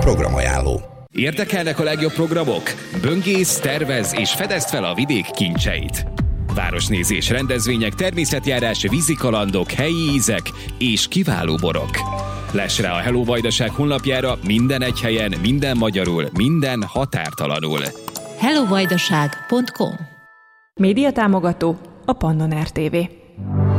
programajánló. Érdekelnek a legjobb programok? Böngész, tervez és fedezd fel a vidék kincseit. Városnézés, rendezvények, természetjárás, vízikalandok, helyi ízek és kiváló borok. Láss rá a Hello Vajdaság honlapjára minden egy helyen, minden magyarul, minden határtalanul. hellovajdaság.com. Médiatámogató a Pannon RTV.